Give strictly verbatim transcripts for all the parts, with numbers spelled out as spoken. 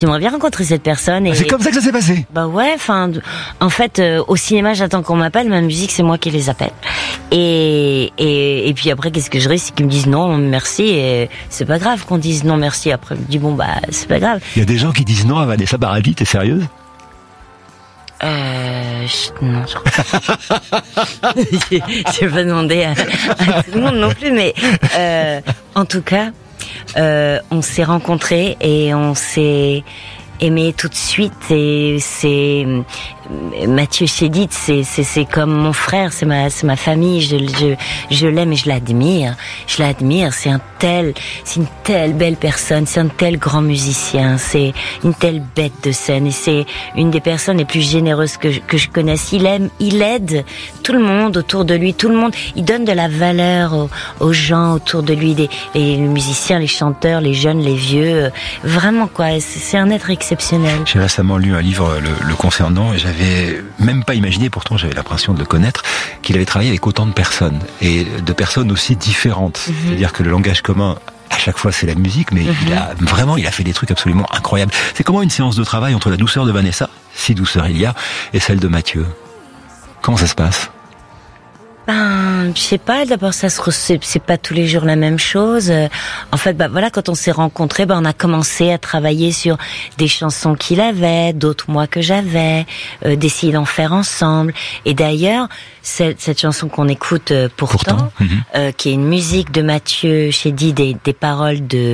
J'aimerais bien rencontrer cette personne. Et Ah, c'est comme ça que ça s'est passé. Bah ouais, enfin, en fait, euh, au cinéma, j'attends qu'on m'appelle. Ma musique, c'est moi qui les appelle. Et et et puis après, qu'est-ce que je risque, c'est qu'ils me disent non, merci. Et c'est pas grave qu'on dise non, merci. Après, je me dis bon bah, c'est pas grave. Il y a des gens qui disent non à Vanessa Paradis. T'es sérieuse? Euh, je, non, je crois. j'ai, j'ai pas demandé à, à tout le monde non plus, mais euh, en tout cas. Euh, on s'est rencontrés et on s'est aimé tout de suite, et c'est Mathieu Chédid, c'est c'est c'est comme mon frère, c'est ma c'est ma famille, je je je l'aime et je l'admire, je l'admire, c'est un tel c'est une telle belle personne, c'est un tel grand musicien, c'est une telle bête de scène, et c'est une des personnes les plus généreuses que je, que je connaisse. Il aime, il aide tout le monde autour de lui, tout le monde, il donne de la valeur aux, aux gens autour de lui, des les musiciens, les chanteurs, les jeunes, les vieux, vraiment quoi, c'est, c'est un être exceptionnel. J'ai récemment lu un livre le, le concernant et j'avais même pas imaginé, pourtant j'avais l'impression de le connaître, qu'il avait travaillé avec autant de personnes et de personnes aussi différentes. Mm-hmm. C'est-à-dire que le langage commun, à chaque fois, c'est la musique, mais mm-hmm. il a vraiment, il a fait des trucs absolument incroyables. C'est comment une séance de travail entre la douceur de Vanessa, si douceur il y a, et celle de Mathieu? Comment ça se passe? Ben, je sais pas, d'abord ça se re... c'est, c'est pas tous les jours la même chose. En fait, bah voilà, quand on s'est rencontrés, ben on a commencé à travailler sur des chansons qu'il avait, d'autres moi que j'avais, euh, d'essayer d'en faire ensemble. Et d'ailleurs, cette, cette chanson qu'on écoute euh, pourtant, pourtant mm-hmm. euh, qui est une musique de Mathieu Chédid, des, des paroles de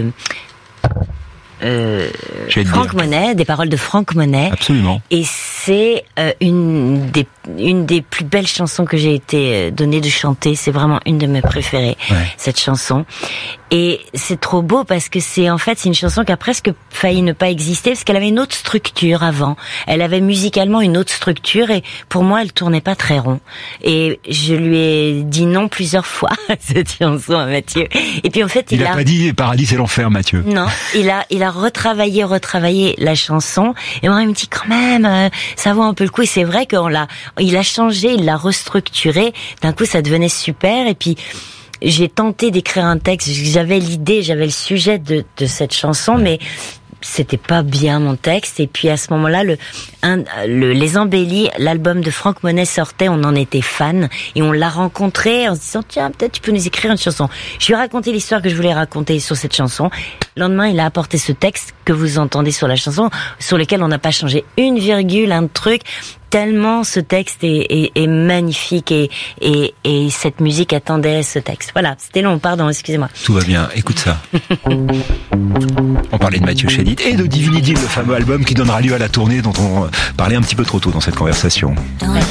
Euh, Franck Monet, des paroles de Franck Monet. Absolument. Et c'est euh, une des une des plus belles chansons que j'ai été donnée de chanter. C'est vraiment une de mes préférées, ouais. cette chanson. Et c'est trop beau parce que c'est en fait c'est une chanson qui a presque failli ne pas exister parce qu'elle avait une autre structure avant. Elle avait musicalement une autre structure et pour moi elle tournait pas très rond. Et je lui ai dit non plusieurs fois à cette chanson à Mathieu. Et puis en fait il, il a, a pas dit Paradis c'est l'enfer, Mathieu. Non, il a il a retravaillé retravaillé la chanson et moi il me dit quand même euh, ça vaut un peu le coup. Et c'est vrai qu'on l'a il a changé, il l'a restructuré. D'un coup ça devenait super et puis j'ai tenté d'écrire un texte, j'avais l'idée, j'avais le sujet de, de cette chanson, mais c'était pas bien mon texte. Et puis à ce moment-là, le, un, le Les Embellis, l'album de Franck Monet sortait, on en était fan et on l'a rencontré en se disant tiens peut-être tu peux nous écrire une chanson. Je lui ai raconté l'histoire que je voulais raconter sur cette chanson. Le lendemain, il a apporté ce texte que vous entendez sur la chanson, sur lequel on n'a pas changé une virgule, un truc. Tellement ce texte est, est, est magnifique et, et, et cette musique attendait ce texte. Voilà, c'était long, pardon, excusez-moi. Tout va bien, écoute ça. On parlait de Mathieu Chédid et de Divinity, le fameux album qui donnera lieu à la tournée dont on parlait un petit peu trop tôt dans cette conversation.